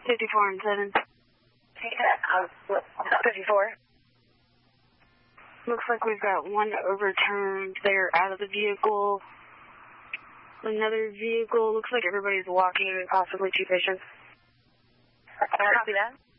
54 and 7. 54. Looks like we've got one overturned. They're out of the vehicle. Another vehicle. Looks like everybody's walking, possibly two patients. Copy that.